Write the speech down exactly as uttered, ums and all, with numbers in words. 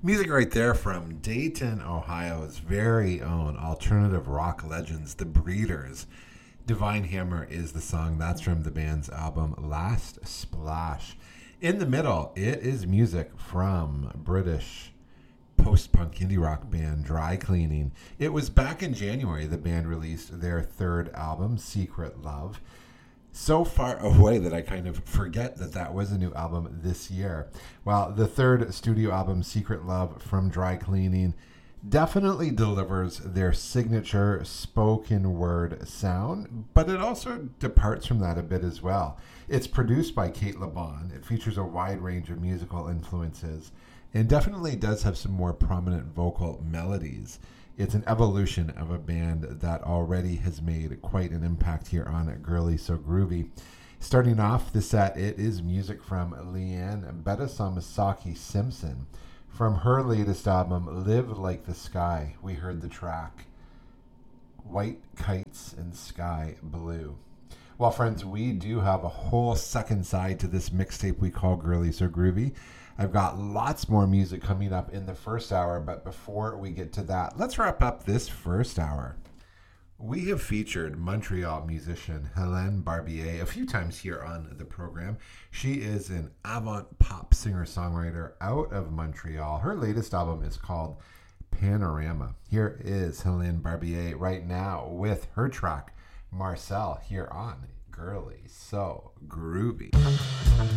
Music right there from Dayton, Ohio's very own alternative rock legends, The Breeders. Divine Hammer is the song. That's from the band's album Last Splash. In the middle, it is music from British post-punk indie rock band Dry Cleaning. It was back in January the band released their third album, Secret Love. So far away that I kind of forget that that was a new album this year. Well, the third studio album, Secret Love from Dry Cleaning, definitely delivers their signature spoken word sound, but it also departs from that a bit as well. It's produced by Kate LeBon. It features a wide range of musical influences and definitely does have some more prominent vocal melodies. It's an evolution of a band that already has made quite an impact here on Girly So Groovy. Starting off the set, it is music from Leanne Bedasamasaki Simpson. From her latest album, Live Like the Sky, we heard the track White Kites and Sky Blue. Well, friends, we do have a whole second side to this mixtape we call Girly So Groovy. I've got lots more music coming up in the first hour, but before we get to that, let's wrap up this first hour. We have featured Montreal musician Helene Barbier a few times here on the program. She is an avant-pop singer-songwriter out of Montreal. Her latest album is called Panorama. Here is Helene Barbier right now with her track Marcel here on Girly So Groovy.